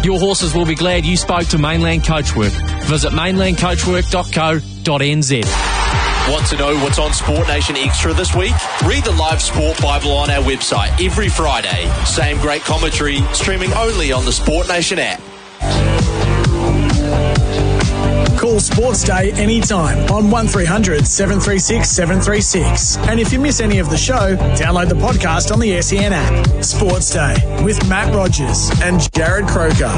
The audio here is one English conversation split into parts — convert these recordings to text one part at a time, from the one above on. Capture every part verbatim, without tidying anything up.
Your horses will be glad you spoke to Mainland Coachwork. Visit mainland coachwork dot co dot n z. Want to know what's on Sport Nation Extra this week? Read the live Sport Bible on our website every Friday. Same great commentary, streaming only on the Sport Nation app. Call Sports Day anytime on one three hundred seven three six seven three six. And if you miss any of the show, download the podcast on the S E N app. Sports Day with Matt Rogers and Jared Croker.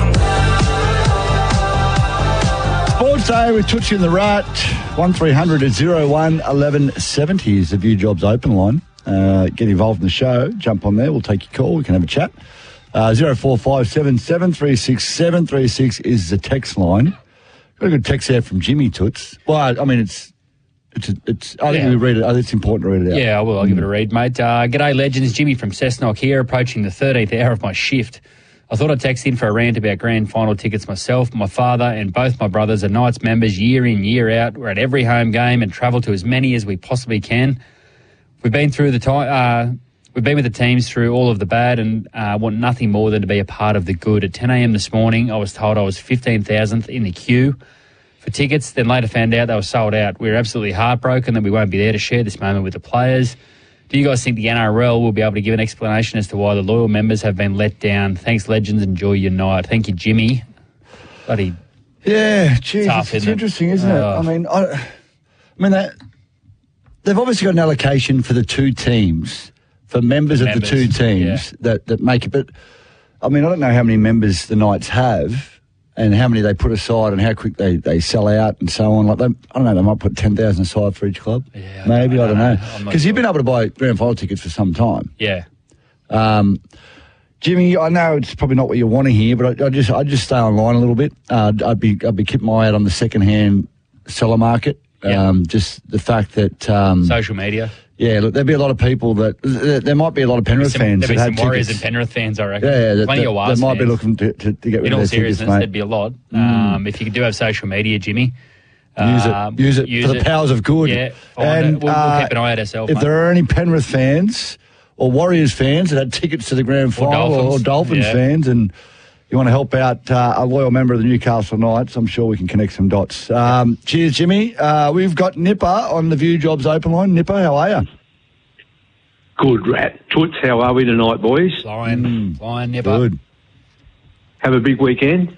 Sports Day with Tootsie and the Rat. one three hundred oh one eleven seventy is the View Jobs open line. Uh, get involved in the show. Jump on there. We'll take your call. We can have a chat. Uh, zero four five seven seven three six seven three six is the text line. Got a good text there from Jimmy Toots. Well, I, I mean, it's, it's, it's. I think Yeah. we read it. I think it's important to read it out. Yeah, I will. I'll give it a read, mate. Uh, G'day, legends. Jimmy from Cessnock here, approaching the thirteenth hour of my shift. I thought I'd text in for a rant about grand final tickets myself. My father and both my brothers are Knights members year in, year out. We're at every home game and travel to as many as we possibly can. We've been through the time. Uh, we've been with the teams through all of the bad and uh, want nothing more than to be a part of the good. At ten a.m. this morning, I was told I was fifteen thousandth in the queue for tickets, then later found out they were sold out. We're absolutely heartbroken that we won't be there to share this moment with the players. Do you guys think the N R L will be able to give an explanation as to why the loyal members have been let down? Thanks, legends. Enjoy your night. Thank you, Jimmy. Bloody Yeah, geez, Tough, it's, it's isn't it? interesting, isn't it? Oh. I mean, I, I mean, they, they've obviously got an allocation for the two teams, for members of the Members, two teams yeah. that, that make it. But, I mean, I don't know how many members the Knights have and how many they put aside and how quick they, they sell out and so on. Like they, I don't know, they might put ten thousand aside for each club. Yeah, I Maybe, don't- I don't I know. don't know. I'm not Because you've sure. been able to buy grand final tickets for some time. yeah. Um, Jimmy, I know it's probably not what you want to hear, but I, I just I just stay online a little bit. Uh, I'd be I'd be keeping my eye out on the second-hand seller market. Yeah. Um, just the fact that um, Social media. yeah, look, there'd be a lot of people that there, there might be a lot of Penrith Some, fans there'll be that some had Warriors tickets. and Penrith fans, I reckon. Yeah, yeah, that, Plenty that, of Wars that might be fans. looking to, to, to get rid In of all their seriousness, tickets, mate. there'd be a lot. Um, if you do have social media, Jimmy, Use um, it, use it for the powers of good. Yeah, find and it. We'll, uh, we'll keep an eye out ourselves. if mate. there are any Penrith fans or Warriors fans that had tickets to the grand final or Dolphins. Dolphins Yeah. fans and you want to help out uh, a loyal member of the Newcastle Knights, I'm sure we can connect some dots. Um, cheers, Jimmy. Uh, we've got Nipper on the View Jobs open line. Nipper, how are you? Good, Rat. Toots, how are we tonight, boys? Flying, flying, nipper. Good. Have a big weekend?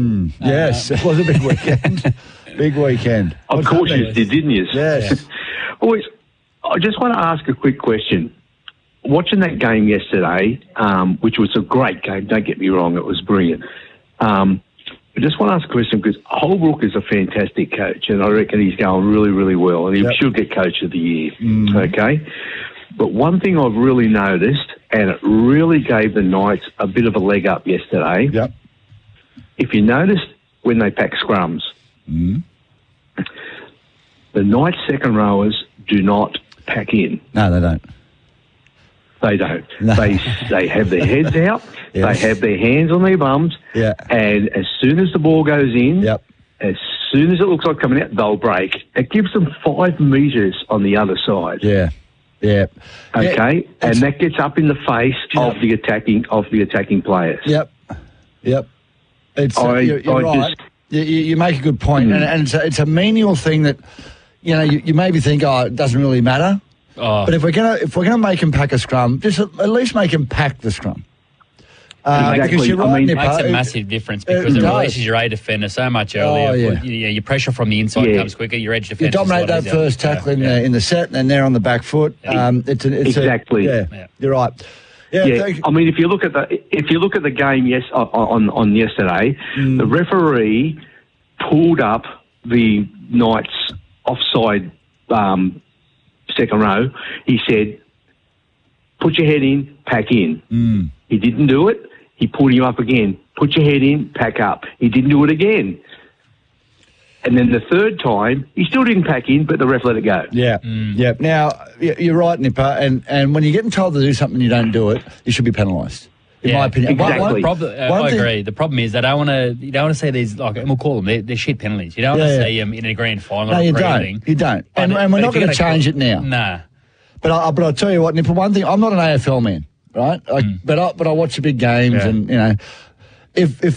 Yes, it was a big weekend. Big weekend. Of What's course happening? you did, didn't you? Yes. Boys, I just want to ask a quick question. Watching that game yesterday, um, which was a great game, don't get me wrong, it was brilliant. Um, I just want to ask a question because Holbrook is a fantastic coach and I reckon he's going really, really well and he Yep. should get Coach of the Year, okay? But one thing I've really noticed, and it really gave the Knights a bit of a leg up yesterday, Yep. if you noticed when they pack scrums, the Knights second rowers do not pack in. No, they don't. They don't. No. They they have their heads out. Yes. They have their hands on their bums. Yeah. And as soon as the ball goes in, Yep. as soon as it looks like coming out, they'll break. It gives them five metres on the other side. Yeah. Yeah. Okay, Yeah, and it's- that gets up in the face Yep. of the attacking of the attacking players. Yep, yep. It's uh, I- you're, you're I right. just- You, you you make a good point, Mm. and, and it's, a, it's a menial thing that you know you, you maybe think, oh, it doesn't really matter. Oh. But if we're gonna if we're gonna make him pack a scrum, just at at least make him pack the scrum. Uh, Exactly. Because you're I right, mean- Nipper, Makes a it- massive difference it because it does. releases your A defender so much earlier. Oh, yeah. You- you- your pressure from the inside Yeah. comes quicker. Your edge You defense. dominate is a that lot easier. first tackle in Yeah. the in the set, and then they're on the back foot. Um, it's a, it's Exactly. A, yeah, Yeah. you're right. Yeah, Yeah, thank you. I mean, if you look at the if you look at the game, yes, on on, on yesterday, Mm. the referee pulled up the Knights offside um, second row. He said, "Put your head in, pack in." Mm. He didn't do it. He pulled him up again. Put your head in, pack up. He didn't do it again. And then the third time, he still didn't pack in, but the ref let it go. Yeah, yeah. Now y- you're right, Nipper, and, and when you're getting told to do something and you don't do it, you should be penalised. In Yeah, my opinion, One- exactly. one- Problem, uh, one I thing- agree. The problem is they don't want to. You don't want to see these like, and we'll call them. They're, they're shit penalties. You don't want Yeah, to yeah. see them in a grand final. No, or you anything. don't. You don't. But- And, and we're but not if you're going to gonna change call- it now. Nah. But I, but I'll tell you what, Nipper. One thing, I'm not an A F L man, right? Like, But I, but I watch the big games, Yeah. and you know, if if